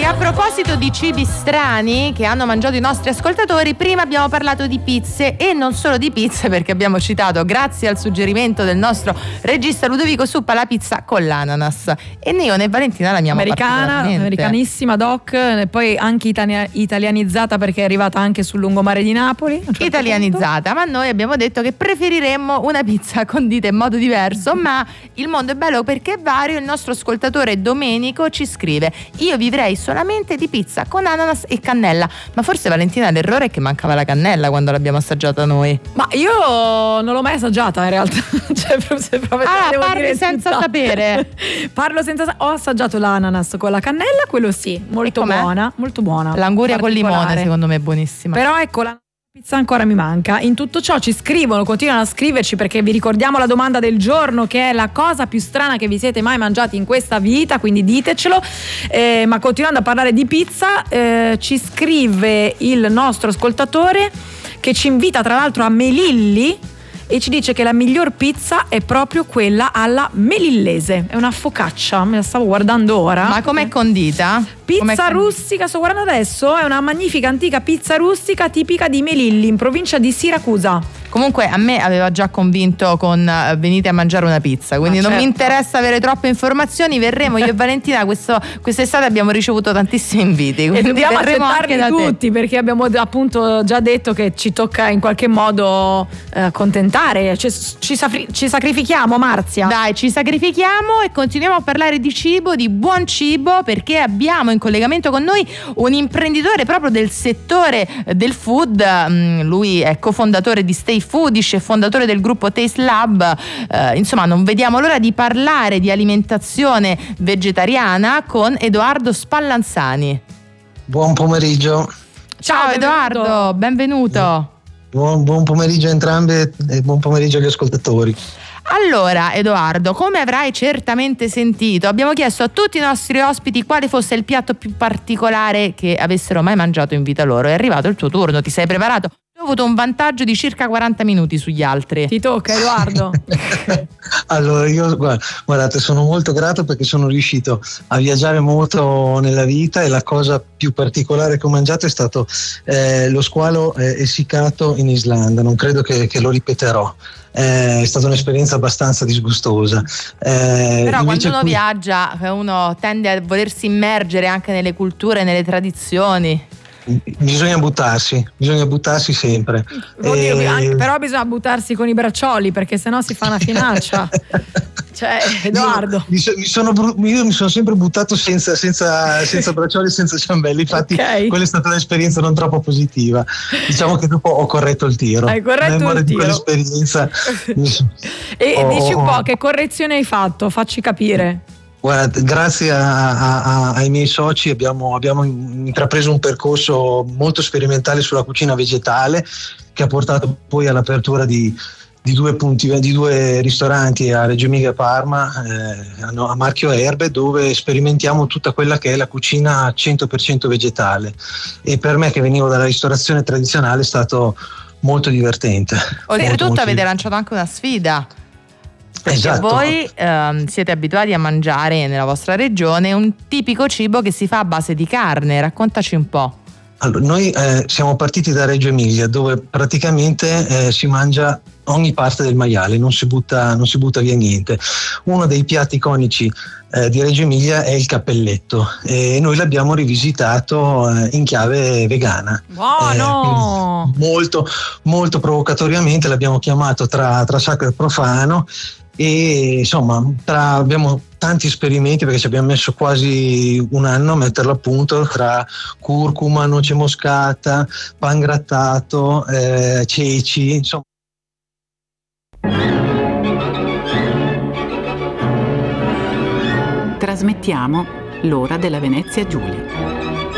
a proposito di cibi strani che hanno mangiato i nostri ascoltatori, prima abbiamo parlato di pizze e non solo di pizze, perché abbiamo citato, grazie al suggerimento del nostro regista Ludovico Suppa, la pizza con l'ananas. E io né Valentina la amiamo americanissima, doc, e poi anche italianizzata perché è arrivata anche sul lungomare di Napoli. Italianizzata, ma noi abbiamo detto che preferiremmo una pizza condita in modo diverso, ma il mondo è bello perché è vario. Il nostro ascoltatore Domenico ci scrive: io vivrei solamente di pizza con ananas e cannella. Ma forse, Valentina, l'errore è che mancava la cannella quando l'abbiamo assaggiata noi. Ma io non l'ho mai assaggiata in realtà. Cioè, se proprio parli senza sapere. Parlo senza ho assaggiato l'ananas con la cannella, quello sì, molto buona, molto buona. L'anguria con limone secondo me è buonissima. Però ecco, la pizza ancora mi manca. In tutto ciò ci scrivono, continuano a scriverci, perché vi ricordiamo la domanda del giorno, che è la cosa più strana che vi siete mai mangiati in questa vita, quindi ditecelo. Ma continuando a parlare di pizza, ci scrive il nostro ascoltatore, che ci invita tra l'altro a Melilli e ci dice che la miglior pizza è proprio quella alla melillese. È una focaccia, me la stavo guardando ora. Ma com'è condita? Pizza rustica, sto guardando adesso, è una magnifica antica pizza rustica tipica di Melilli, in provincia di Siracusa. Comunque a me aveva già convinto con venite a mangiare una pizza, quindi non mi interessa avere troppe informazioni. Verremo io e Valentina, quest'estate abbiamo ricevuto tantissimi inviti, e dobbiamo accettarli tutti, perché abbiamo appunto già detto che ci tocca in qualche modo accontentare, ci sacrifichiamo, Marzia. Dai, ci sacrifichiamo e continuiamo a parlare di cibo, di buon cibo, perché abbiamo in collegamento con noi un imprenditore proprio del settore del food. Lui è cofondatore di Stay Foodish e fondatore del gruppo Taste Lab. Insomma, non vediamo l'ora di parlare di alimentazione vegetariana con Edoardo Spallanzani. Buon pomeriggio. Ciao Edoardo, benvenuto. Buon pomeriggio a entrambi e buon pomeriggio agli ascoltatori. Allora, Edoardo, come avrai certamente sentito, abbiamo chiesto a tutti i nostri ospiti quale fosse il piatto più particolare che avessero mai mangiato in vita loro. È arrivato il tuo turno, ti sei preparato? Ho avuto un vantaggio di circa 40 minuti sugli altri. Ti tocca, Edoardo. Allora, io guardate, sono molto grato perché sono riuscito a viaggiare molto nella vita e la cosa più particolare che ho mangiato è stato lo squalo essiccato in Islanda. Non credo che lo ripeterò. È stata un'esperienza abbastanza disgustosa. Però quando uno viaggia, uno tende a volersi immergere anche nelle culture, nelle tradizioni. Bisogna buttarsi sempre. Però bisogna buttarsi con i braccioli, perché sennò si fa una finaccia. Cioè, Edoardo, io mi sono sempre buttato senza braccioli e senza ciambelli. Infatti quella è stata un'esperienza non troppo positiva. Diciamo che dopo ho corretto il tiro. Hai corretto il tiro. Di quell'esperienza. Dici un po' che correzione hai fatto, facci capire. Guarda, grazie ai miei soci abbiamo intrapreso un percorso molto sperimentale sulla cucina vegetale, che ha portato poi all'apertura di due ristoranti a Reggio Emilia e Parma, a marchio Erbe, dove sperimentiamo tutta quella che è la cucina 100% vegetale, e per me, che venivo dalla ristorazione tradizionale, è stato molto divertente. Oltretutto avete lanciato anche una sfida. Perché esatto. Voi siete abituati a mangiare nella vostra regione un tipico cibo che si fa a base di carne. Raccontaci un po'. Allora, noi siamo partiti da Reggio Emilia, dove praticamente si mangia ogni parte del maiale, non si butta via niente. Uno dei piatti iconici di Reggio Emilia è il cappelletto, e noi l'abbiamo rivisitato in chiave vegana. Buono! Molto, molto provocatoriamente l'abbiamo chiamato tra sacro e profano. E insomma abbiamo tanti esperimenti, perché ci abbiamo messo quasi un anno a metterlo a punto, tra curcuma, noce moscata, pangrattato, ceci, insomma. Trasmettiamo l'ora della Venezia Giulia.